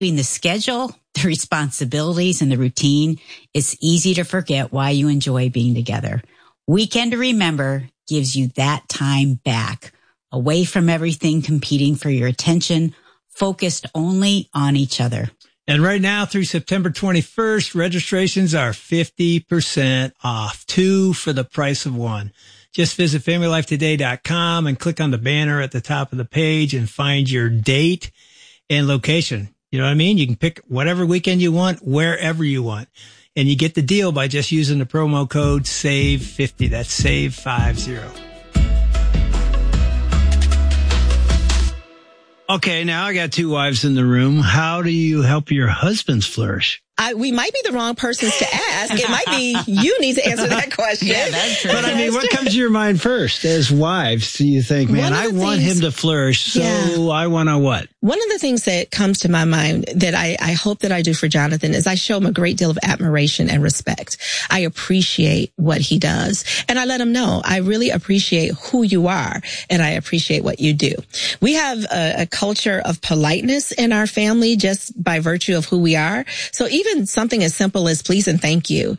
Between the schedule, the responsibilities, and the routine, it's easy to forget why you enjoy being together. Weekend to Remember gives you that time back, away from everything competing for your attention, focused only on each other. And right now through September 21st, registrations are 50% off, 2 for the price of 1. Just visit FamilyLifeToday.com and click on the banner at the top of the page and find your date and location. You know what I mean? You can pick whatever weekend you want, wherever you want. And you get the deal by just using the promo code SAVE50. That's SAVE50. Okay, now I got 2 wives in the room. How do you help your husbands flourish? We might be the wrong persons to ask. It might be you need to answer that question. Yeah, that's true. But I mean, what comes to your mind first as wives? Do you think, man, I want him to flourish, so I want to what? One of the things that comes to my mind that I hope that I do for Jonathan is I show him a great deal of admiration and respect. I appreciate what he does. And I let him know I really appreciate who you are and I appreciate what you do. We have a culture of politeness in our family just by virtue of who we are. So even something as simple as please and thank you,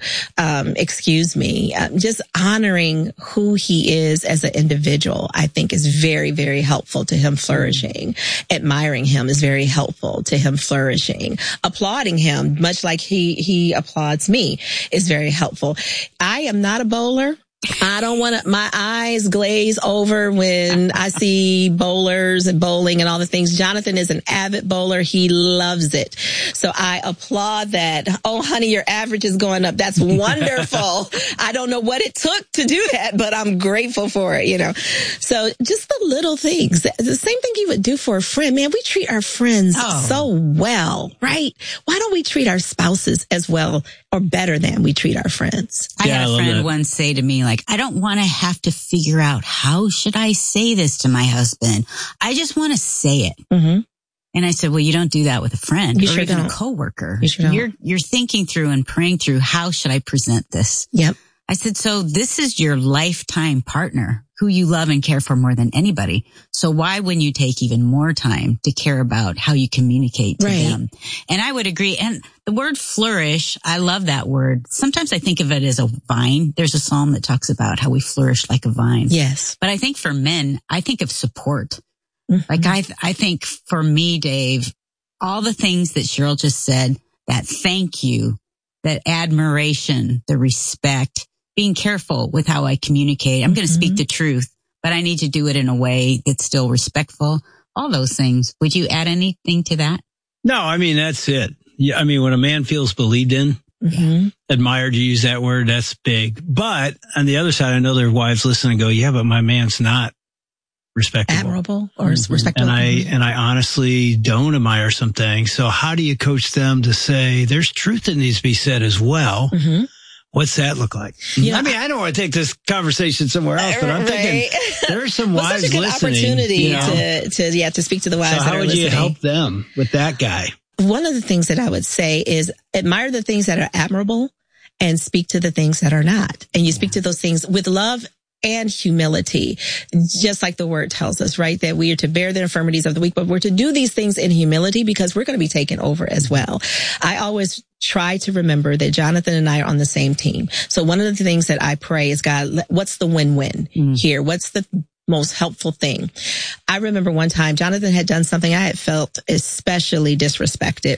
excuse me, just honoring who he is as an individual, I think is very, very helpful to him flourishing. Admiring him is very helpful to him flourishing. Applauding him, much like he applauds me, is very helpful. I am not a bowler. I don't want to, my eyes glaze over when I see bowlers and bowling and all the things. Jonathan is an avid bowler. He loves it. So I applaud that. Oh, honey, your average is going up. That's wonderful. I don't know what it took to do that, but I'm grateful for it, you know. So just the little things, the same thing you would do for a friend. Man, we treat our friends so well, right? Why don't we treat our spouses as well or better than we treat our friends? I had a friend once say to me, like, I don't want to have to figure out how should I say this to my husband. I just want to say it. Mm-hmm. And I said, well, you don't do that with a friend or even a coworker. You're thinking through and praying through, how should I present this? Yep. I said, so this is your lifetime partner who you love and care for more than anybody. So why wouldn't you take even more time to care about how you communicate to them? And I would agree. And the word flourish, I love that word. Sometimes I think of it as a vine. There's a psalm that talks about how we flourish like a vine. Yes. But I think for men, I think of support. Mm-hmm. Like I think for me, Dave, all the things that Cheryl just said, that thank you, that admiration, the respect, being careful with how I communicate. I'm going to speak the truth, but I need to do it in a way that's still respectful. All those things. Would you add anything to that? No, I mean, that's it. Yeah, I mean, when a man feels believed in, admired, you use that word, that's big. But on the other side, I know there are wives listening and go, yeah, but my man's not respectable. Admirable or respectable. And I honestly don't admire some things. So how do you coach them to say there's truth that needs to be said as well? Mm-hmm. What's that look like? Yeah. I mean, I don't want to take this conversation somewhere else, but I'm thinking there are some wives listening. Such a good opportunity to speak to the wives. So how would you help them with that guy? One of the things that I would say is admire the things that are admirable and speak to the things that are not. And you speak to those things with love and humility, just like the word tells us, right? That we are to bear the infirmities of the weak, but we're to do these things in humility because we're going to be taken over as well. I always try to remember that Jonathan and I are on the same team. So one of the things that I pray is, God, what's the win-win here? What's the most helpful thing? I remember one time Jonathan had done something I had felt especially disrespected.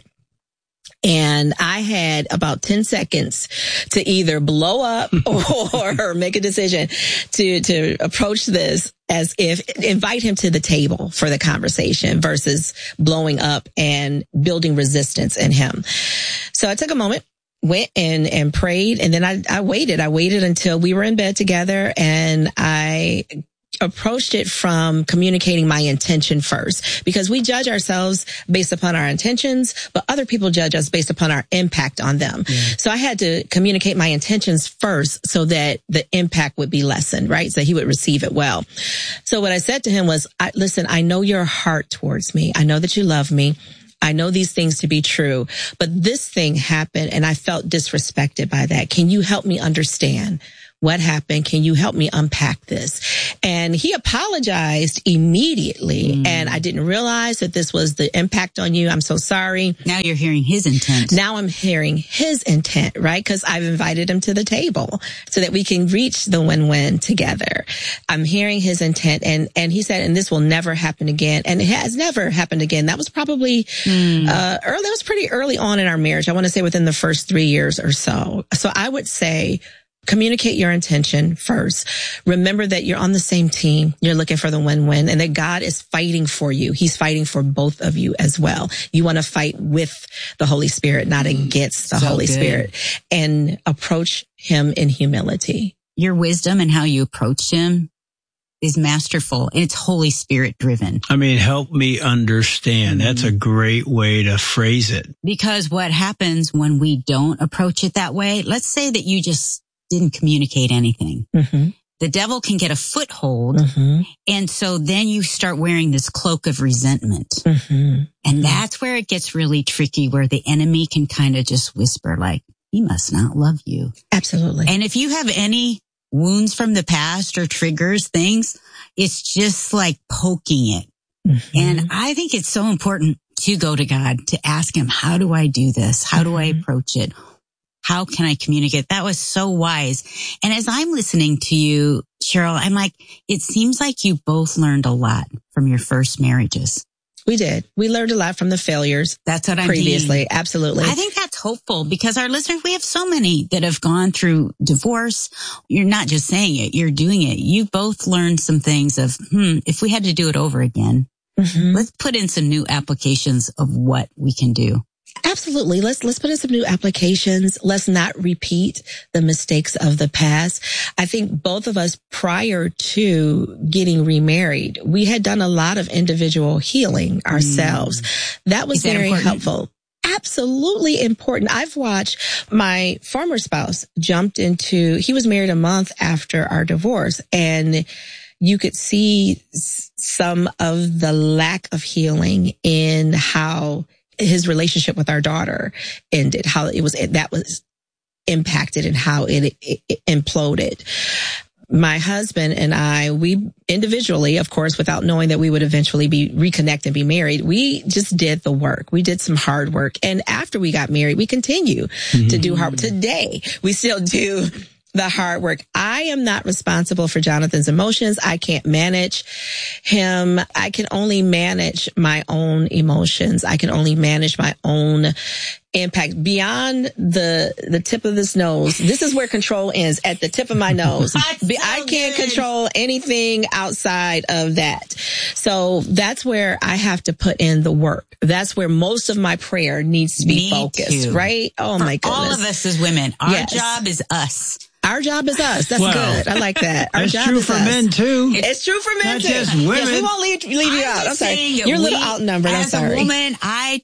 And I had about 10 seconds to either blow up or make a decision to approach this as if invite him to the table for the conversation versus blowing up and building resistance in him. So I took a moment, went and prayed, and then I waited. I waited until we were in bed together, and I approached it from communicating my intention first, because we judge ourselves based upon our intentions, but other people judge us based upon our impact on them. Yeah. So I had to communicate my intentions first so that the impact would be lessened, right? So he would receive it well. So what I said to him was, listen, I know your heart towards me. I know that you love me. I know these things to be true, but this thing happened and I felt disrespected by that. Can you help me understand What happened? Can you help me unpack this? And he apologized immediately. And I didn't realize that this was the impact on you. I'm so sorry. Now you're hearing his intent. Now I'm hearing his intent, right? Because I've invited him to the table so that we can reach the win-win together. I'm hearing his intent. And he said, and this will never happen again. And it has never happened again. That was probably early. That was pretty early on in our marriage. I want to say within the first 3 years or so. So I would say, communicate your intention first. Remember that you're on the same team. You're looking for the win-win and that God is fighting for you. He's fighting for both of you as well. You want to fight with the Holy Spirit, not against the Holy Spirit, and approach him in humility. Your wisdom and how you approach him is masterful. And it's Holy Spirit driven. I mean, help me understand. That's a great way to phrase it. Because what happens when we don't approach it that way, let's say that you just didn't communicate anything. The devil can get a foothold. And so then you start wearing this cloak of resentment. And that's where it gets really tricky, where the enemy can kind of just whisper like, he must not love you. Absolutely. And if you have any wounds from the past or triggers things, it's just like poking it. And I think it's so important to go to God, to ask him, how do I do this? How do I approach it? How can I communicate? That was so wise. And as I'm listening to you, Cheryl, I'm like, it seems like you both learned a lot from your first marriages. We did. We learned a lot from the failures. That's what I'm previously. thinking. Absolutely. I think that's hopeful because our listeners, we have so many that have gone through divorce. You're not just saying it, you're doing it. You both learned some things of, if we had to do it over again, let's put in some new applications of what we can do. Absolutely. Let's put in some new applications. Let's not repeat the mistakes of the past. I think both of us, prior to getting remarried, we had done a lot of individual healing ourselves. That was very helpful. Absolutely important. I've watched my former spouse he was married a month after our divorce, and you could see some of the lack of healing in how his relationship with our daughter ended, how that was impacted and how it imploded. My husband and I, we individually, of course, without knowing that we would eventually reconnect and be married, we just did the work. We did some hard work. And after we got married, we continue to do hard work. Today, we still do the hard work. I am not responsible for Jonathan's emotions. I can't manage him. I can only manage my own emotions. I can only manage my own impact beyond the tip of this nose. This is where control ends, at the tip of my nose. I can't control anything outside of that. So that's where I have to put in the work. That's where most of my prayer needs to be focused, right? Oh my goodness. All of us as women, our job is us. Our job is us. That's good. I like that. Our job true is for us. men too. It's true for men not too. Just women. Yes, we won't leave you out. I'm sorry. You're a little outnumbered. I'm sorry. As a woman,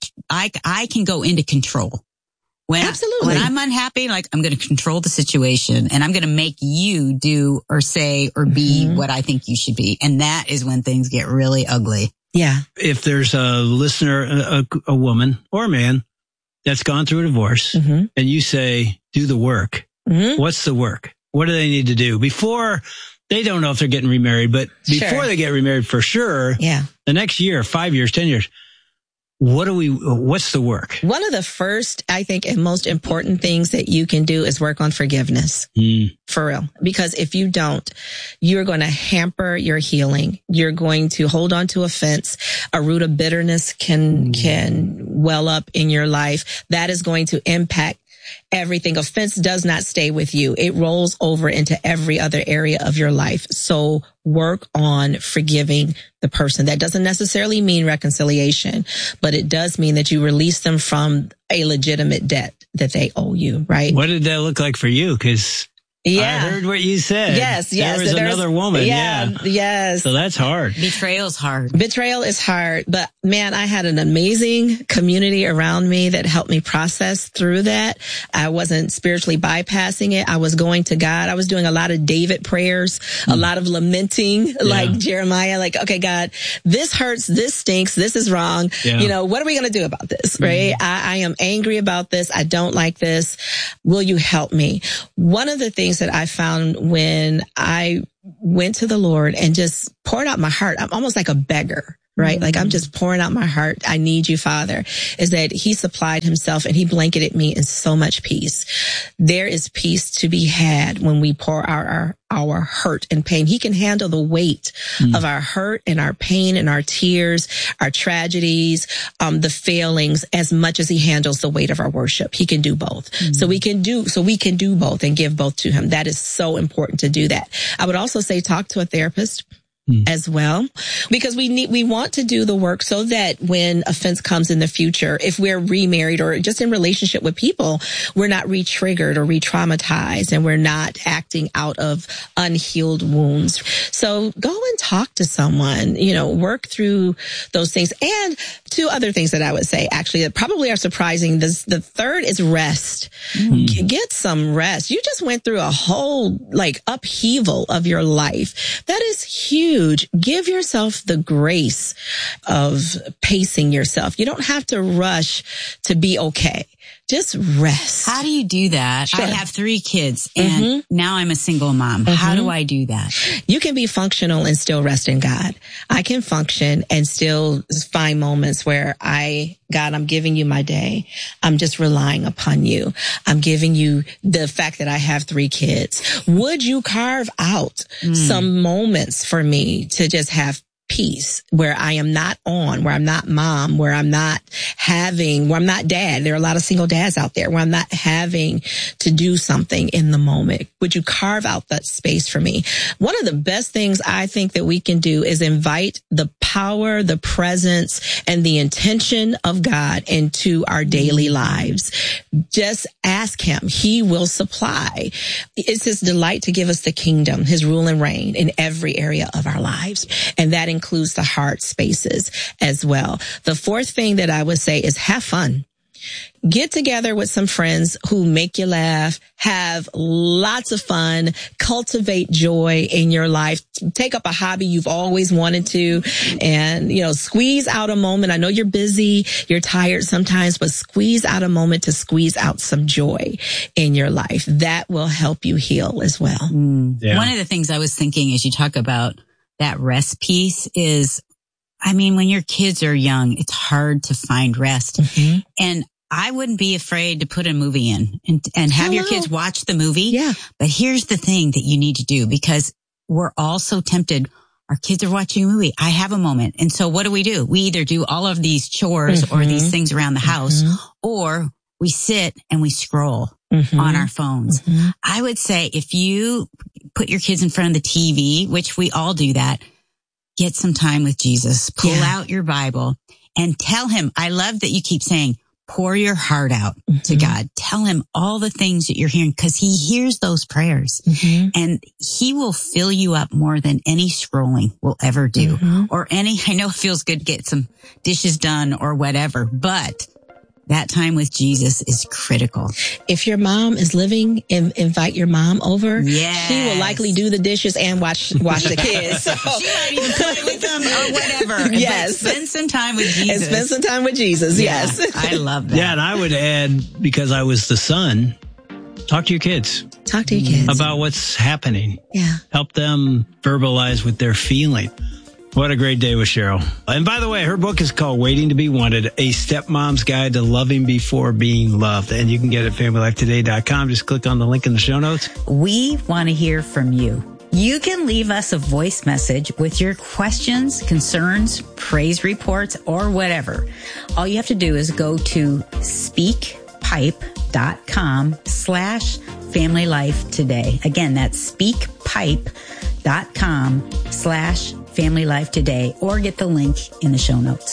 I can go into control. Absolutely. When I'm unhappy, like, I'm going to control the situation and I'm going to make you do or say or be what I think you should be. And that is when things get really ugly. Yeah. If there's a listener, a woman or a man that's gone through a divorce and you say, do the work. What's the work? What do they need to do before? They don't know if they're getting remarried, but before they get remarried, for sure. Yeah. The next year, 5 years, 10 years. What's the work? One of the first, I think, and most important things that you can do is work on forgiveness. For real. Because if you don't, you're going to hamper your healing. You're going to hold on to offense. A root of bitterness can well up in your life. That is going to impact everything. Offense does not stay with you. It rolls over into every other area of your life. So work on forgiving the person. That doesn't necessarily mean reconciliation, but it does mean that you release them from a legitimate debt that they owe you, right? What did that look like for you? Because I heard what you said. Yes. There was another woman. Yes. So that's hard. Betrayal's hard. Betrayal is hard. But man, I had an amazing community around me that helped me process through that. I wasn't spiritually bypassing it. I was going to God. I was doing a lot of David prayers, a lot of lamenting, like Jeremiah, like, okay, God, this hurts. This stinks. This is wrong. Yeah. You know, what are we going to do about this? Right? I am angry about this. I don't like this. Will you help me? One of the things things that I found when I went to the Lord and just poured out my heart, I'm almost like a beggar. Right? Like I'm just pouring out my heart. I need you, Father, is that he supplied himself and he blanketed me in so much peace. There is peace to be had when we pour out our hurt and pain. He can handle the weight of our hurt and our pain and our tears, our tragedies, the failings as much as he handles the weight of our worship. He can do both. So we can do both and give both to him. That is so important to do that. I would also say talk to a therapist as well, because we want to do the work so that when offense comes in the future, if we're remarried or just in relationship with people, we're not re-triggered or re-traumatized and we're not acting out of unhealed wounds. So go and talk to someone, work through those things. And two other things that I would say actually that probably are surprising. The third is rest. Get some rest. You just went through a whole upheaval of your life. That is huge. Give yourself the grace of pacing yourself. You don't have to rush to be okay. Just rest. How do you do that? Sure. I have 3 kids and now I'm a single mom. How do I do that? You can be functional and still rest in God. I can function and still find moments where God, I'm giving you my day. I'm just relying upon you. I'm giving you the fact that I have 3 kids. Would you carve out some moments for me to just have peace where I am not on, where I'm not mom, where I'm not dad. There are a lot of single dads out there where I'm not having to do something in the moment. Would you carve out that space for me? One of the best things I think that we can do is invite the power, the presence, and the intention of God into our daily lives. Just ask him. He will supply. It's his delight to give us the kingdom, his rule and reign in every area of our lives. And that includes the heart spaces as well. The fourth thing that I would say is have fun. Get together with some friends who make you laugh, have lots of fun, cultivate joy in your life, take up a hobby you've always wanted to, and, squeeze out a moment. I know you're busy, you're tired sometimes, but squeeze out a moment to squeeze out some joy in your life. That will help you heal as well. Yeah. One of the things I was thinking as you talk about that rest piece is, when your kids are young, it's hard to find rest. And I wouldn't be afraid to put a movie in and have your kids watch the movie. Yeah. But here's the thing that you need to do, because we're all so tempted. Our kids are watching a movie. I have a moment. And so what do? We either do all of these chores or these things around the house, or we sit and we scroll on our phones. I would say if you put your kids in front of the TV, which we all do that, get some time with Jesus. Pull out your Bible and tell him. I love that you keep saying, pour your heart out to God. Tell him all the things that you're hearing, because he hears those prayers and he will fill you up more than any scrolling will ever do or I know it feels good to get some dishes done or whatever, but that time with Jesus is critical. If your mom is living, invite your mom over. Yes. She will likely do the dishes and watch the kids. So. She might even play with them or whatever. Yes. But spend some time with Jesus. And spend some time with Jesus. Yeah, yes. I love that. Yeah, and I would add, because I was the son, talk to your kids. Talk to your kids. About what's happening. Yeah. Help them verbalize what they're feeling. What a great day with Cheryl. And by the way, her book is called Waiting to Be Wanted, A Stepmom's Guide to Loving Before Being Loved. And you can get it at FamilyLifeToday.com. Just click on the link in the show notes. We want to hear from you. You can leave us a voice message with your questions, concerns, praise reports, or whatever. All you have to do is go to speakpipe.com/FamilyLifeToday. Again, that's speakpipe.com/FamilyLifeToday, or get the link in the show notes.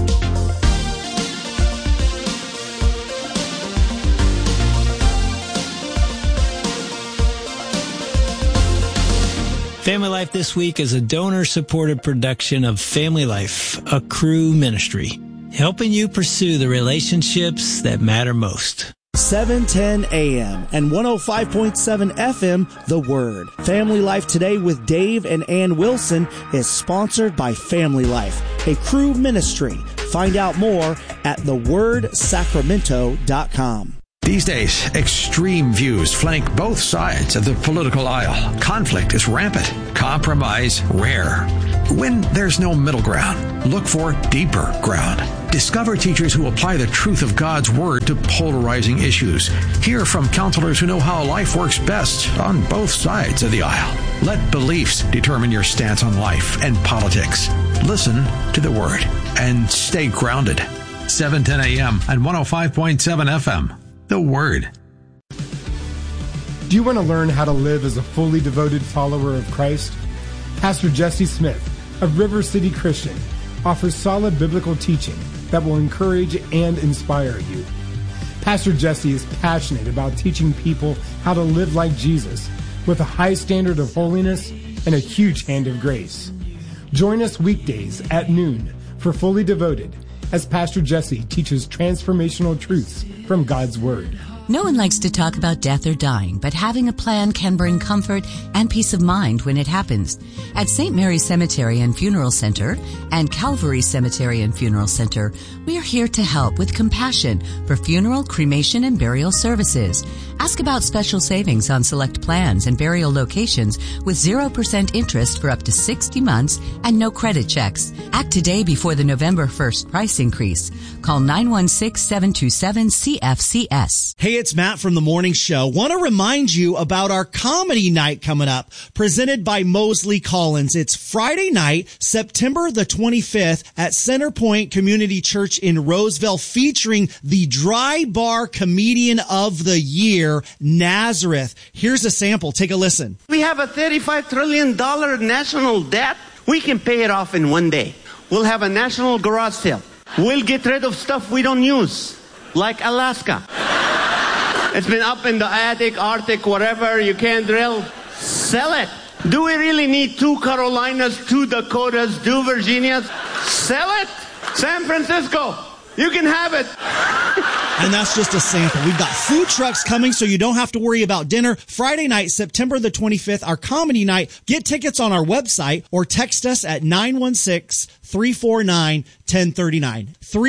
Family Life This Week is a donor-supported production of Family Life, a Cru ministry, helping you pursue the relationships that matter most. 710 AM and 105.7 FM, The Word. Family Life Today with Dave and Ann Wilson is sponsored by Family Life, a Cru ministry. Find out more at thewordsacramento.com. These days, extreme views flank both sides of the political aisle. Conflict is rampant, compromise rare. When there's no middle ground, look for deeper ground. Discover teachers who apply the truth of God's Word to polarizing issues. Hear from counselors who know how life works best on both sides of the aisle. Let beliefs determine your stance on life and politics. Listen to the Word and stay grounded. 7:10 a.m. and 105.7 FM. The Word. Do you want to learn how to live as a fully devoted follower of Christ? Pastor Jesse Smith of River City Christian offers solid biblical teaching that will encourage and inspire you. Pastor Jesse is passionate about teaching people how to live like Jesus with a high standard of holiness and a huge hand of grace. Join us weekdays at noon for Fully Devoted as Pastor Jesse teaches transformational truths from God's Word. No one likes to talk about death or dying, but having a plan can bring comfort and peace of mind when it happens. At St. Mary's Cemetery and Funeral Center and Calvary Cemetery and Funeral Center, we are here to help with compassion for funeral, cremation, and burial services. Ask about special savings on select plans and burial locations with 0% interest for up to 60 months and no credit checks. Act today before the November 1st price increase. Call 916-727-CFCS. Hey, it's Matt from The Morning Show. Want to remind you about our comedy night coming up, presented by Mosley Collins. It's Friday night, September the 25th at Centerpoint Community Church in Roseville, featuring the Dry Bar Comedian of the Year, Nazareth. Here's a sample. Take a listen. We have a $35 trillion national debt. We can pay it off in one day. We'll have a national garage sale. We'll get rid of stuff we don't use, like Alaska. It's been up in the attic, Arctic, whatever. You can't drill. Sell it. Do we really need 2 Carolinas, 2 Dakotas, 2 Virginias? Sell it. San Francisco. You can have it. And that's just a sample. We've got food trucks coming, so you don't have to worry about dinner. Friday night, September the 25th, our comedy night. Get tickets on our website or text us at 916-349-1039.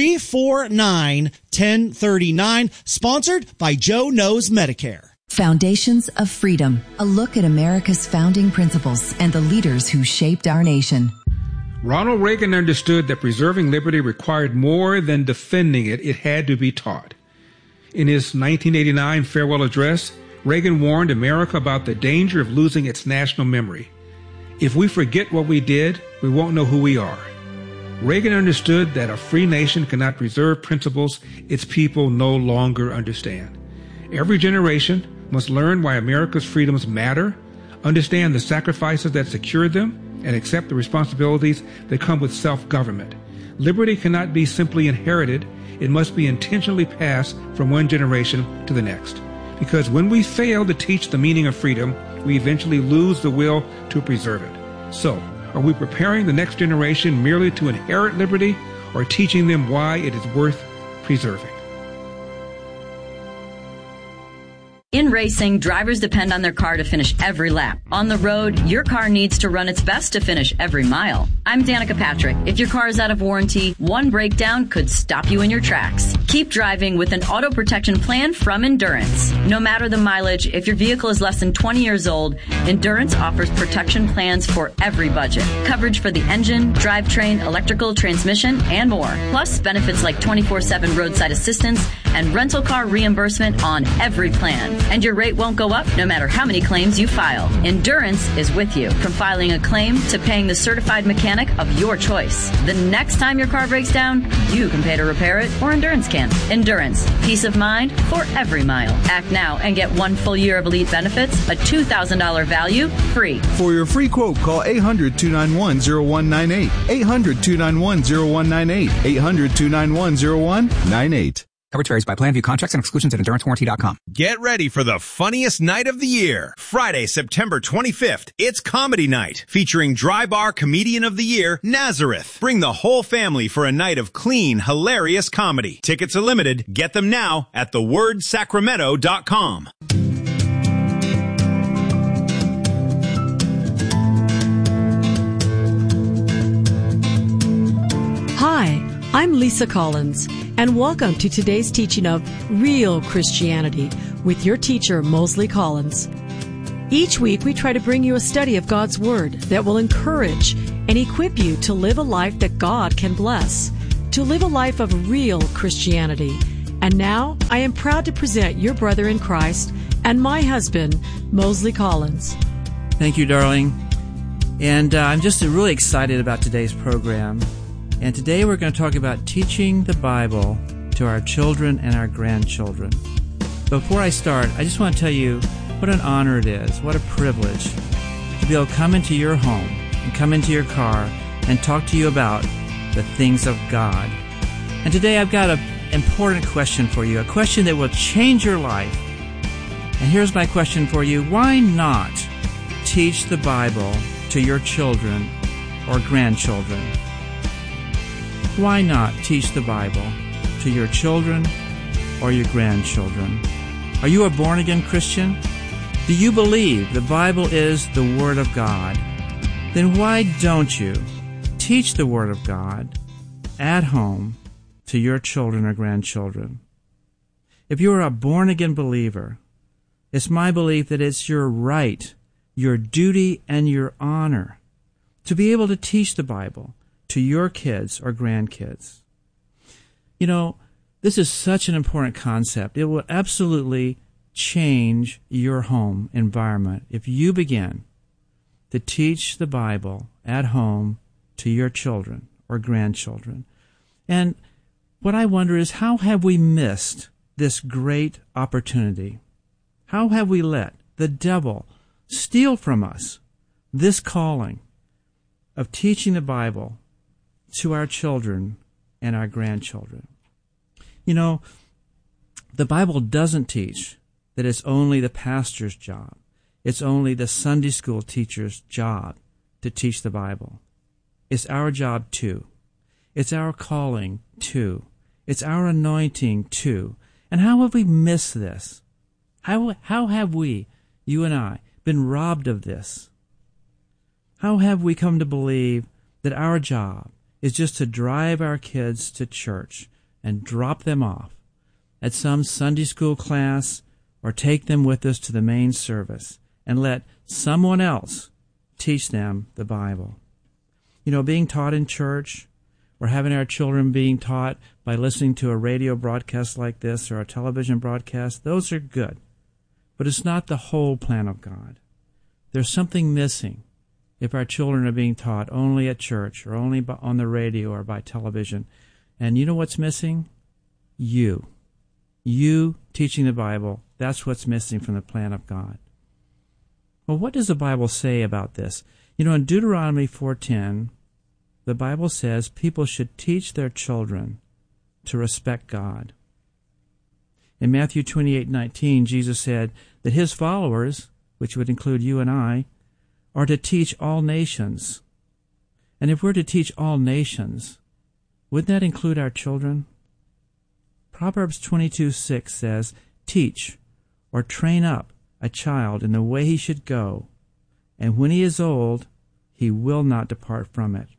349-1039. Sponsored by Joe Knows Medicare. Foundations of Freedom. A look at America's founding principles and the leaders who shaped our nation. Ronald Reagan understood that preserving liberty required more than defending it. It had to be taught. In his 1989 farewell address, Reagan warned America about the danger of losing its national memory. If we forget what we did, we won't know who we are. Reagan understood that a free nation cannot preserve principles its people no longer understand. Every generation must learn why America's freedoms matter, understand the sacrifices that secured them, and accept the responsibilities that come with self-government. Liberty cannot be simply inherited. It must be intentionally passed from one generation to the next. Because when we fail to teach the meaning of freedom, we eventually lose the will to preserve it. So, are we preparing the next generation merely to inherit liberty, or teaching them why it is worth preserving? In racing, drivers depend on their car to finish every lap. On the road, your car needs to run its best to finish every mile. I'm Danica Patrick. If your car is out of warranty, one breakdown could stop you in your tracks. Keep driving with an auto protection plan from Endurance. No matter the mileage, if your vehicle is less than 20 years old, Endurance offers protection plans for every budget. Coverage for the engine, drivetrain, electrical, transmission, and more. Plus, benefits like 24/7 roadside assistance and rental car reimbursement on every plan. And your rate won't go up no matter how many claims you file. Endurance is with you, from filing a claim to paying the certified mechanic of your choice. The next time your car breaks down, you can pay to repair it, or Endurance can. Endurance, peace of mind for every mile. Act now and get 1 full year of elite benefits, a $2,000 value, free. For your free quote, call 800-291-0198. 800-291-0198. 800-291-0198. Coverage varies by plan. View contracts and exclusions at EnduranceWarranty.com. Get ready for the funniest night of the year. Friday, September 25th. It's Comedy Night, featuring Dry Bar Comedian of the Year, Nazareth. Bring the whole family for a night of clean, hilarious comedy. Tickets are limited. Get them now at thewordsacramento.com. Hi, I'm Lisa Collins, and welcome to today's teaching of Real Christianity with your teacher, Mosley Collins. Each week, we try to bring you a study of God's Word that will encourage and equip you to live a life that God can bless, to live a life of real Christianity. And now, I am proud to present your brother in Christ and my husband, Mosley Collins. Thank you, darling. And I'm just really excited about today's program. And today we're going to talk about teaching the Bible to our children and our grandchildren. Before I start, I just want to tell you what an honor it is, what a privilege to be able to come into your home and come into your car and talk to you about the things of God. And today I've got an important question for you, a question that will change your life. And here's my question for you. Why not teach the Bible to your children or grandchildren? Why not teach the Bible to your children or your grandchildren? Are you a born-again Christian? Do you believe the Bible is the Word of God? Then why don't you teach the Word of God at home to your children or grandchildren? If you are a born-again believer, it's my belief that it's your right, your duty, and your honor to be able to teach the Bible to your kids or grandkids. You know, this is such an important concept. It will absolutely change your home environment if you begin to teach the Bible at home to your children or grandchildren. And what I wonder is, how have we missed this great opportunity? How have we let the devil steal from us this calling of teaching the Bible to our children and our grandchildren? You know, the Bible doesn't teach that it's only the pastor's job. It's only the Sunday school teacher's job to teach the Bible. It's our job too. It's our calling too. It's our anointing too. And how have we missed this? How have we, you and I, been robbed of this? How have we come to believe that our job is just to drive our kids to church and drop them off at some Sunday school class or take them with us to the main service and let someone else teach them the Bible? You know, being taught in church or having our children being taught by listening to a radio broadcast like this or a television broadcast, those are good. But it's not the whole plan of God. There's something missing if our children are being taught only at church or only on the radio or by television. And you know what's missing? You teaching the Bible. That's what's missing from the plan of God. Well, what does the Bible say about this? You know, in Deuteronomy 4:10, the Bible says people should teach their children to respect God. In Matthew 28:19, Jesus said that his followers, which would include you and I, are to teach all nations. And if we're to teach all nations, wouldn't that include our children? Proverbs 22:6 says, "Teach or train up a child in the way he should go, and when he is old, he will not depart from it."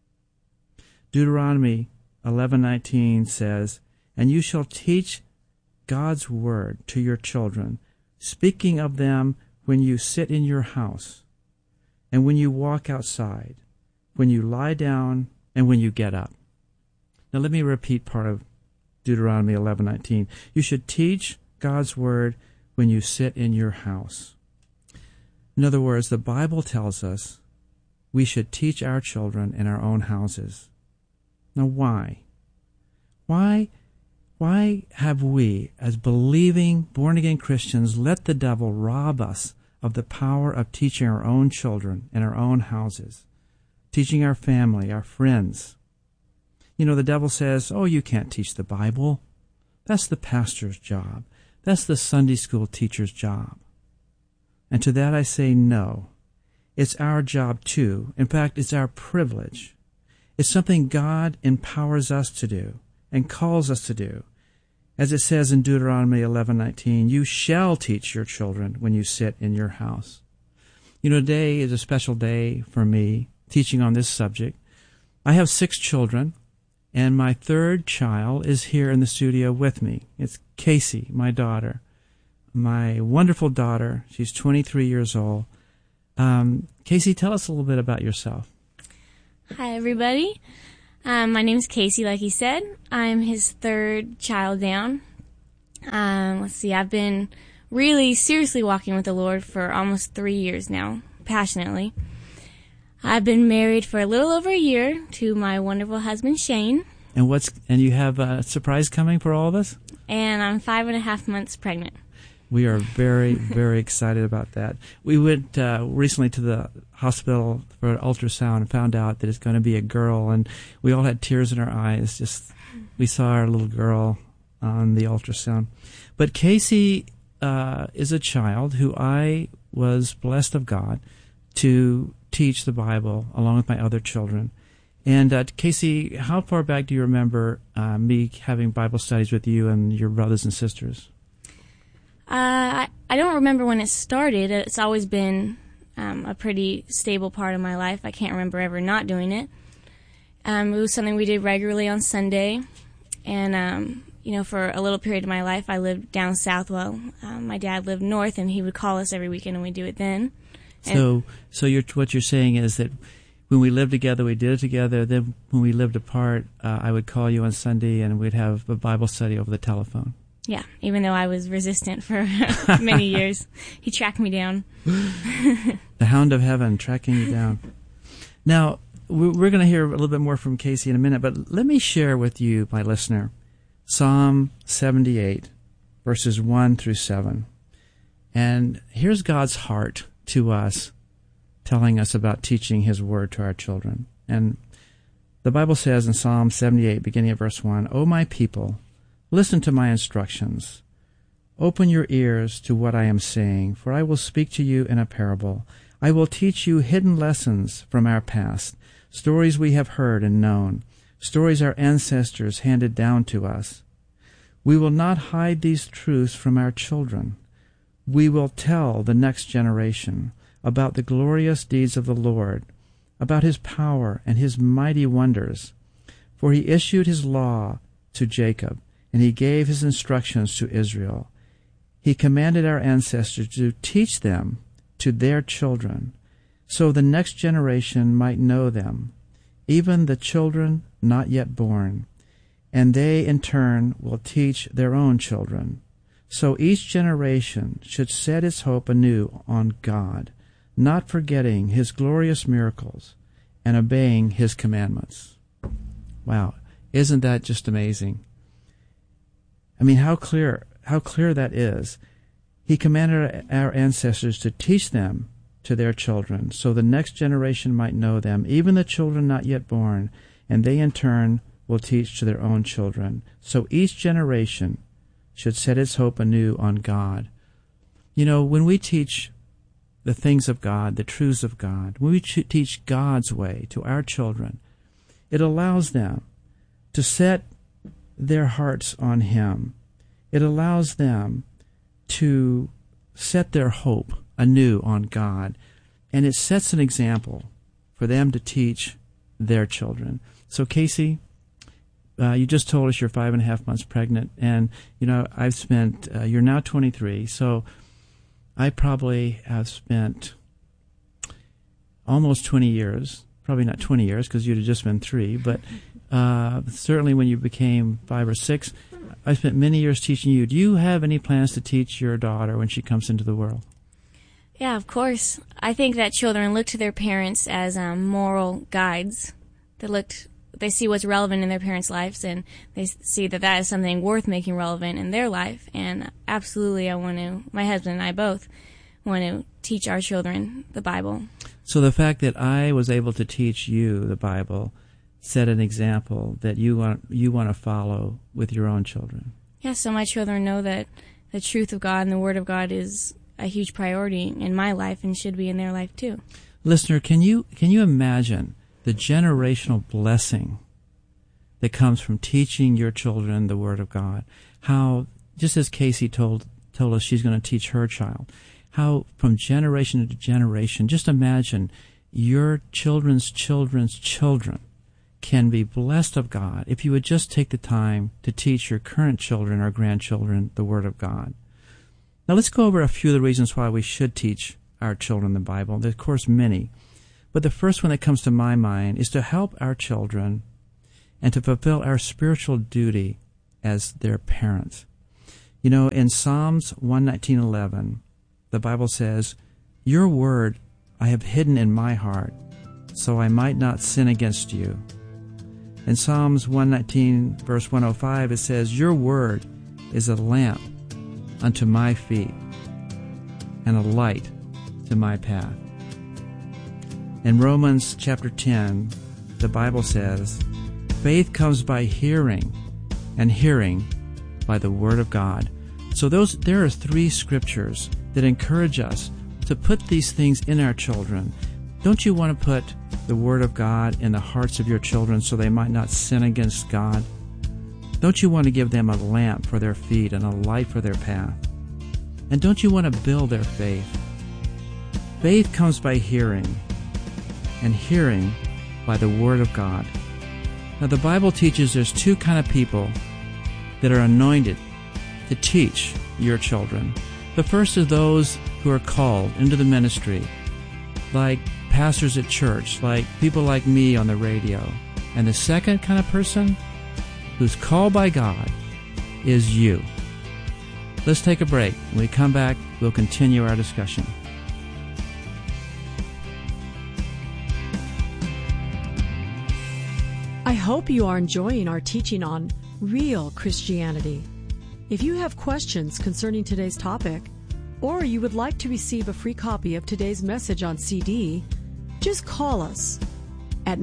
Deuteronomy 11:19 says, "And you shall teach God's word to your children, speaking of them when you sit in your house, and when you walk outside, when you lie down, and when you get up." Now let me repeat part of Deuteronomy 11:19. You should teach God's word when you sit in your house. In other words, the Bible tells us we should teach our children in our own houses. Now why? Why have we, as believing, born-again Christians, let the devil rob us of the power of teaching our own children in our own houses, teaching our family, our friends? You know, the devil says, "Oh, you can't teach the Bible. That's the pastor's job. That's the Sunday school teacher's job." And to that I say no. It's our job too. In fact, it's our privilege. It's something God empowers us to do and calls us to do. As it says in Deuteronomy 11:19, "You shall teach your children when you sit in your house." You know, today is a special day for me, teaching on this subject. I have 6 children, And my third child is here in the studio with me. It's Casey, my daughter, my wonderful daughter. She's 23 years old. Casey, tell us a little bit about yourself. Hi, everybody. My name's Casey, like he said. I'm his third child down. Let's see, I've been really seriously walking with the Lord for almost 3 years now, passionately. I've been married for a little over a year to my wonderful husband, Shane. And you have a surprise coming for all of us? And I'm 5.5 months pregnant. We are very, very excited about that. We went recently to the hospital for an ultrasound and found out that it's going to be a girl, and we all had tears in our eyes. Just we saw our little girl on the ultrasound. But Casey is a child who I was blessed of God to teach the Bible along with my other children. And Casey, how far back do you remember me having Bible studies with you and your brothers and sisters? I don't remember when it started. It's always been a pretty stable part of my life. I can't remember ever not doing it. It was something we did regularly on Sunday. And, for a little period of my life, I lived down south. Well, my dad lived north, and he would call us every weekend, and we'd do it then. So what you're saying is that when we lived together, we did it together. Then when we lived apart, I would call you on Sunday, and we'd have a Bible study over the telephone. Yeah, even though I was resistant for many years. He tracked me down. The hound of heaven tracking you down. Now, we're going to hear a little bit more from Casey in a minute, but let me share with you, my listener, Psalm 78, verses 1 through 7. And here's God's heart to us, telling us about teaching His Word to our children. And the Bible says in Psalm 78, beginning at verse 1, O my people, listen to my instructions. Open your ears to what I am saying, for I will speak to you in a parable. I will teach you hidden lessons from our past, stories we have heard and known, stories our ancestors handed down to us. We will not hide these truths from our children. We will tell the next generation about the glorious deeds of the Lord, about His power and His mighty wonders. For He issued His law to Jacob, and He gave His instructions to Israel. He commanded our ancestors to teach them to their children, so the next generation might know them, even the children not yet born, and they in turn will teach their own children. So each generation should set its hope anew on God, not forgetting His glorious miracles and obeying His commandments. Wow, isn't that just amazing? I mean, how clear that is. He commanded our ancestors to teach them to their children, so the next generation might know them, even the children not yet born, and they in turn will teach to their own children. So each generation should set its hope anew on God. You know, when we teach the things of God, the truths of God, when we teach God's way to our children, it allows them to set their hearts on Him. It allows them to set their hope anew on God, and it sets an example for them to teach their children. So, Casey, you just told us you're 5.5 months pregnant, and I've spent. You're now 23, so I probably have spent almost 20 years. Probably not 20 years because you'd have just been 3, but certainly when you became 5 or 6, I spent many years teaching you. Do you have any plans to teach your daughter when she comes into the world? Yeah, of course. I think that children look to their parents as moral guides. They see what's relevant in their parents' lives, and they see that is something worth making relevant in their life. And absolutely, my husband and I both want to teach our children the Bible. So the fact that I was able to teach you the Bible set an example that you want to follow with your own children. Yeah, so my children know that the truth of God and the Word of God is a huge priority in my life and should be in their life too. Listener, can you imagine the generational blessing that comes from teaching your children the Word of God? How, just as Casey told us she's going to teach her child, how from generation to generation, just imagine your children's children's children can be blessed of God if you would just take the time to teach your current children or grandchildren the Word of God. Now let's go over a few of the reasons why we should teach our children the Bible. There's, of course, many. But the first one that comes to my mind is to help our children and to fulfill our spiritual duty as their parents. You know, in Psalms 119:11, the Bible says, "Your word I have hidden in my heart, so I might not sin against you." In Psalms 119, verse 105, it says, "Your word is a lamp unto my feet and a light to my path." In Romans chapter 10, the Bible says, "Faith comes by hearing, and hearing by the Word of God." So there are three scriptures that encourage us to put these things in our children. Don't you want to put the Word of God in the hearts of your children so they might not sin against God? Don't you want to give them a lamp for their feet and a light for their path? And don't you want to build their faith? Faith comes by hearing, and hearing by the Word of God. Now the Bible teaches there's two kind of people that are anointed to teach your children. The first is those who are called into the ministry, like pastors at church, like people like me on the radio. And the second kind of person who's called by God is you. Let's take a break. When we come back, we'll continue our discussion. I hope you are enjoying our teaching on real Christianity. If you have questions concerning today's topic, or you would like to receive a free copy of today's message on CD, just call us at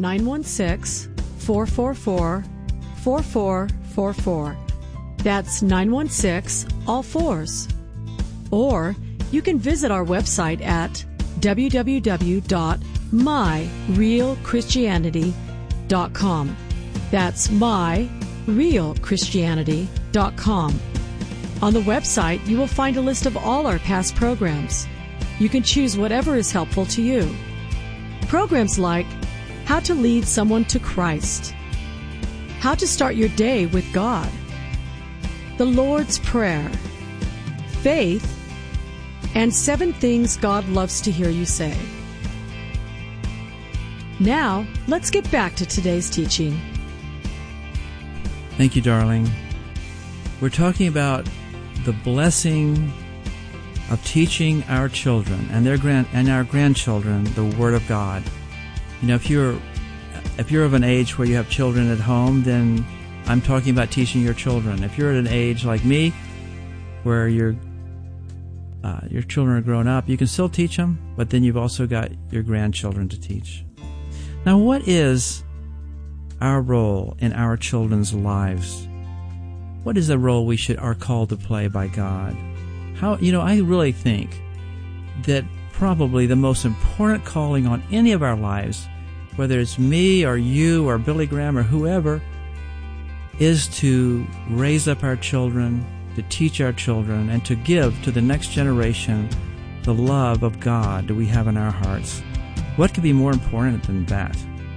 916-444-4444. That's 916, all fours. Or you can visit our website at www.myrealchristianity.com. That's myrealchristianity.com. On the website, you will find a list of all our past programs. You can choose whatever is helpful to you. Programs like How to Lead Someone to Christ, How to Start Your Day with God, The Lord's Prayer, Faith, and 7 Things God Loves to Hear You Say. Now, let's get back to today's teaching. Thank you, darling. We're talking about the blessing of teaching our children and our grandchildren the Word of God. You know, if you're of an age where you have children at home, then I'm talking about teaching your children. If you're at an age like me, where your children are grown up, you can still teach them, but then you've also got your grandchildren to teach. Now, what is our role in our children's lives? What is the role we are called to play by God? I really think that probably the most important calling on any of our lives, whether it's me or you or Billy Graham or whoever, is to raise up our children, to teach our children, and to give to the next generation the love of God that we have in our hearts. What could be more important than that?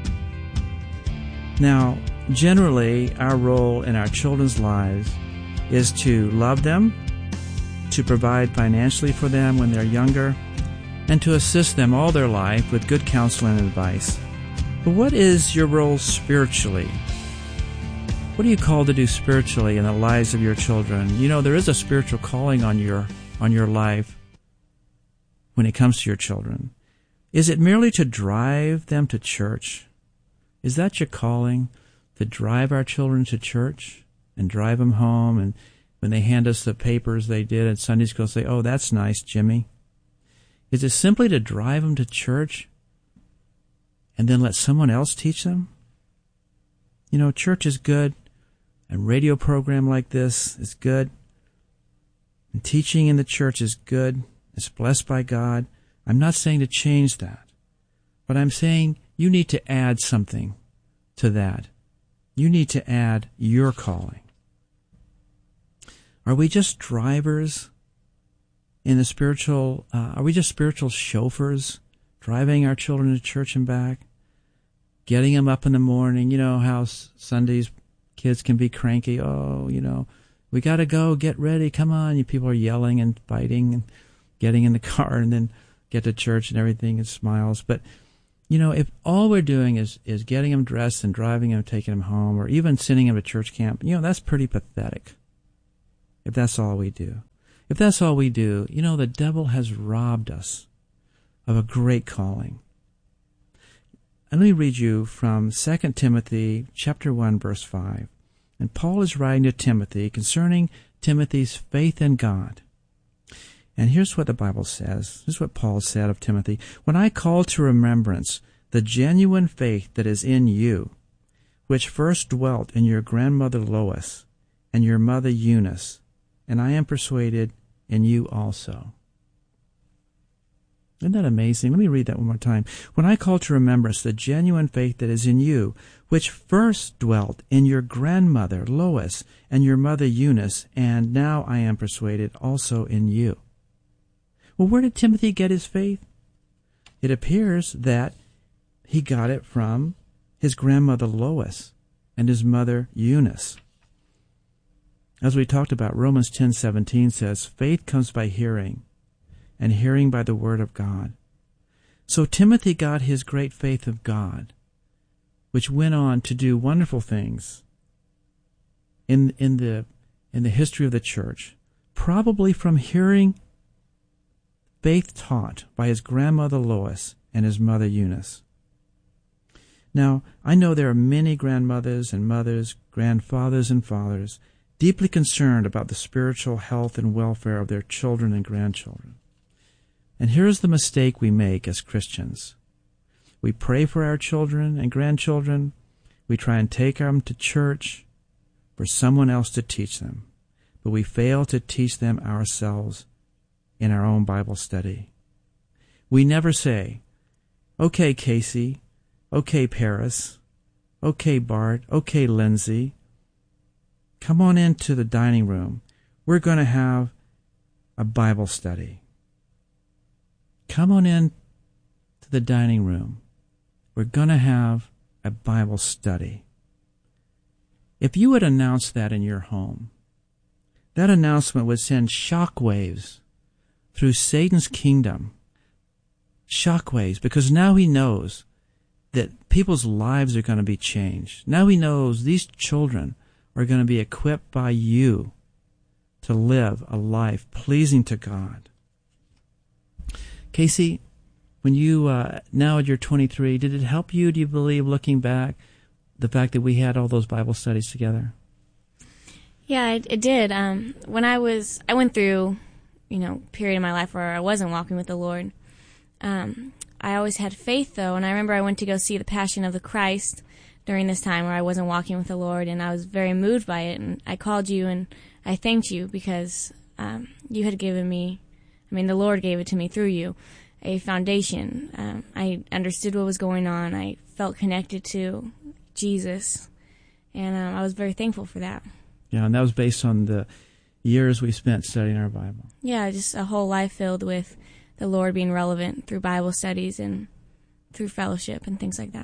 Now, generally, our role in our children's lives is to love them, to provide financially for them when they're younger, and to assist them all their life with good counsel and advice. But what is your role spiritually? What are you called to do spiritually in the lives of your children? You know, there is a spiritual calling on your life when it comes to your children. Is it merely to drive them to church? Is that your calling, to drive our children to church and drive them home? And when they hand us the papers they did at Sunday school, say, "Oh, that's nice, Jimmy." Is it simply to drive them to church and then let someone else teach them? You know, church is good. A radio program like this is good. And teaching in the church is good. It's blessed by God. I'm not saying to change that. But I'm saying you need to add something to that. You need to add your calling. Are we just drivers in the spiritual, are we just spiritual chauffeurs driving our children to church and back? getting them up in the morning. You know how Sundays kids can be cranky. Oh, we got to go, get ready, come on. People are yelling and fighting and getting in the car and then get to church and everything and smiles. But, if all we're doing is getting them dressed and driving them, taking them home, or even sending them to church camp, that's pretty pathetic. If that's all we do. If that's all we do, the devil has robbed us of a great calling. And let me read you from 2 Timothy chapter 1, verse 5. And Paul is writing to Timothy concerning Timothy's faith in God. And here's what the Bible says. This is what Paul said of Timothy. When I call to remembrance the genuine faith that is in you, which first dwelt in your grandmother Lois and your mother Eunice, and I am persuaded in you also. Isn't that amazing? Let me read that one more time. When I call to remembrance the genuine faith that is in you, which first dwelt in your grandmother Lois and your mother Eunice, and now I am persuaded also in you. Well, where did Timothy get his faith? It appears that he got it from his grandmother Lois and his mother Eunice. As we talked about, Romans 10:17 says, faith comes by hearing, and hearing by the word of God. So Timothy got his great faith of God, which went on to do wonderful things in the history of the church, probably from hearing faith taught by his grandmother Lois and his mother Eunice. Now, I know there are many grandmothers and mothers, grandfathers and fathers, deeply concerned about the spiritual health and welfare of their children and grandchildren. And here's the mistake we make as Christians. We pray for our children and grandchildren. We try and take them to church for someone else to teach them. But we fail to teach them ourselves in our own Bible study. We never say, okay, Casey, okay, Paris, okay, Bart, okay, Lindsay, come on into the dining room. We're going to have a Bible study. Come on in to the dining room. We're going to have a Bible study. If you would announce that in your home, that announcement would send shockwaves through Satan's kingdom. Shockwaves, because now he knows that people's lives are going to be changed. Now he knows these children are going to be equipped by you to live a life pleasing to God. Casey, when you, now you're 23, did it help you, do you believe, looking back, the fact that we had all those Bible studies together? Yeah, it did. When I went through, period in my life where I wasn't walking with the Lord. I always had faith, though, and I remember I went to go see The Passion of the Christ during this time where I wasn't walking with the Lord, and I was very moved by it, and I called you and I thanked you because you had given me, the Lord gave it to me through you, a foundation. I understood what was going on. I felt connected to Jesus, and I was very thankful for that. Yeah, and that was based on the years we spent studying our Bible. Yeah, just a whole life filled with the Lord being relevant through Bible studies and through fellowship and things like that.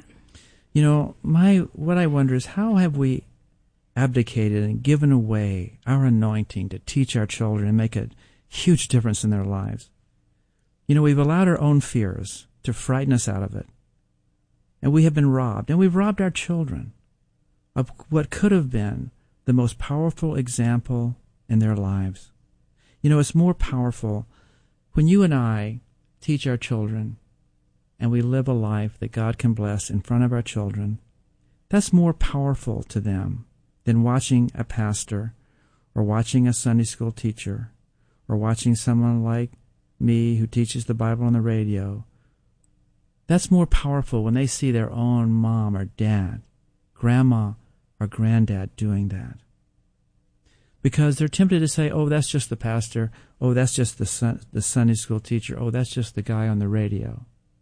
What I wonder is, how have we abdicated and given away our anointing to teach our children and make a huge difference in their lives? We've allowed our own fears to frighten us out of it. And we have been robbed. And we've robbed our children of what could have been the most powerful example in their lives. It's more powerful when you and I teach our children and we live a life that God can bless in front of our children. That's more powerful to them than watching a pastor or watching a Sunday school teacher or watching someone like me who teaches the Bible on the radio. That's more powerful when they see their own mom or dad, grandma or granddad doing that. Because they're tempted to say, oh, that's just the pastor. Oh, that's just the Sunday school teacher. Oh, that's just the guy on the radio.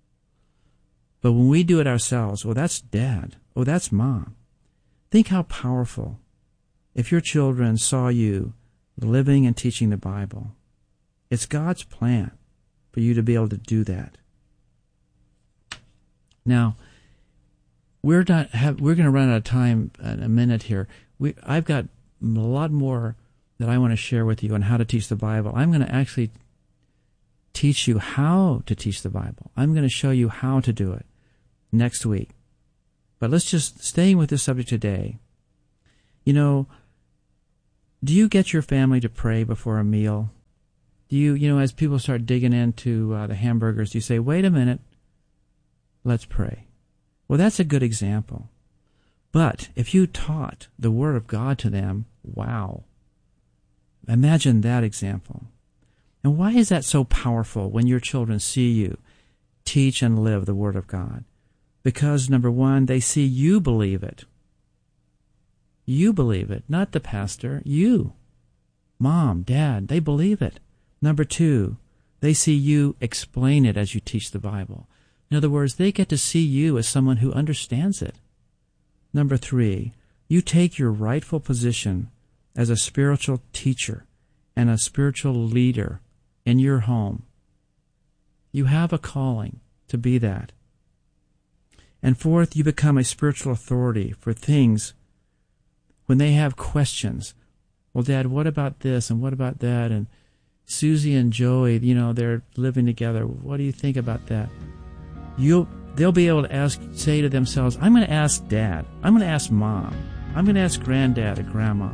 But when we do it ourselves, oh, that's dad. Oh, that's mom. Think how powerful if your children saw you living and teaching the Bible. It's God's plan for you to be able to do that. Now, we're going to run out of time in a minute here. I've got a lot more that I want to share with you on how to teach the Bible. I'm going to actually teach you how to teach the Bible. I'm going to show you how to do it next week. But let's just stay with this subject today. You know, do you get your family to pray before a meal? Do you as people start digging into the hamburgers, you say, wait a minute, let's pray. Well, that's a good example. But if you taught the Word of God to them, wow. Imagine that example. And why is that so powerful when your children see you teach and live the Word of God? Because, number one, they see you believe it. You believe it, not the pastor. You. Mom, Dad, they believe it. Number two, they see you explain it as you teach the Bible. In other words, they get to see you as someone who understands it. Number three, you take your rightful position as a spiritual teacher and a spiritual leader in your home. You have a calling to be that. And fourth, you become a spiritual authority for things when they have questions. Well, Dad, what about this and what about that? And Susie and Joey, they're living together. What do you think about that? They'll be able to say to themselves, I'm going to ask Dad. I'm going to ask Mom. I'm going to ask Granddad or Grandma.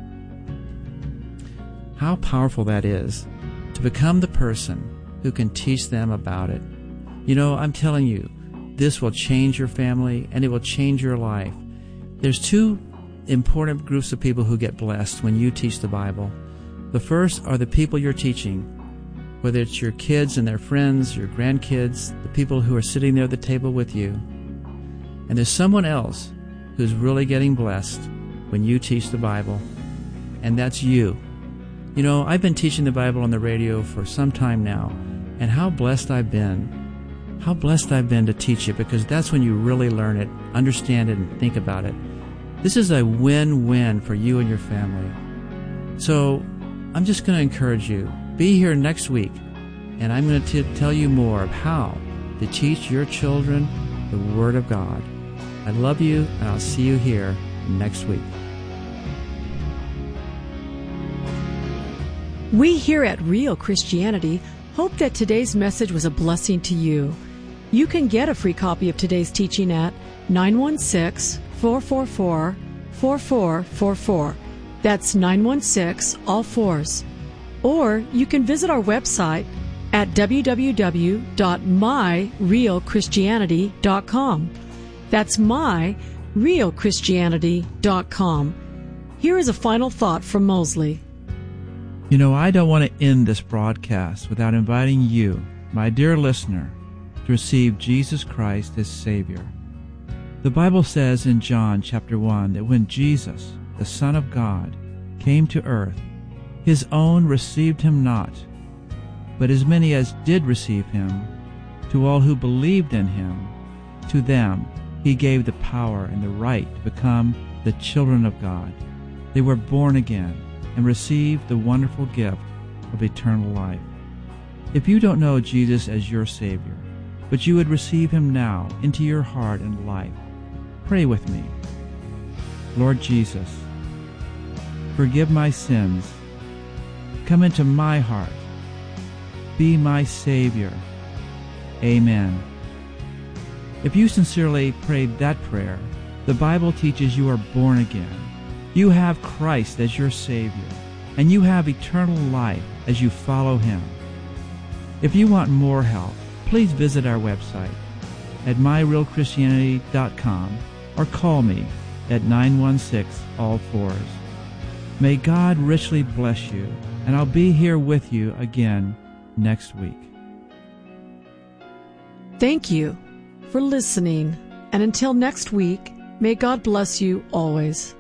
How powerful that is to become the person who can teach them about it. I'm telling you, this will change your family and it will change your life. There's two important groups of people who get blessed when you teach the Bible. The first are the people you're teaching, whether it's your kids and their friends, your grandkids, the people who are sitting there at the table with you. And there's someone else who's really getting blessed when you teach the Bible, and that's you. I've been teaching the Bible on the radio for some time now, and how blessed I've been. How blessed I've been to teach it, because that's when you really learn it, understand it, and think about it. This is a win-win for you and your family. So I'm just going to encourage you, be here next week, and I'm going to tell you more of how to teach your children the Word of God. I love you, and I'll see you here next week. We here at Real Christianity hope that today's message was a blessing to you. You can get a free copy of today's teaching at 916-444-4444. That's 916, all fours. Or you can visit our website at www.myrealchristianity.com. That's myrealchristianity.com. Here is a final thought from Mosley. I don't want to end this broadcast without inviting you, my dear listener, to receive Jesus Christ as Savior. The Bible says in John chapter 1 that when Jesus, the Son of God, came to earth, his own received him not, but as many as did receive him, to all who believed in him, to them he gave the power and the right to become the children of God. They were born again and received the wonderful gift of eternal life. If you don't know Jesus as your Savior, but you would receive him now into your heart and life, pray with me. Lord Jesus, forgive my sins. Come into my heart. Be my Savior. Amen. If you sincerely prayed that prayer, the Bible teaches you are born again. You have Christ as your Savior, and you have eternal life as you follow him. If you want more help, please visit our website at myrealchristianity.com or call me at 916-all-fours. May God richly bless you, and I'll be here with you again next week. Thank you for listening, and until next week, may God bless you always.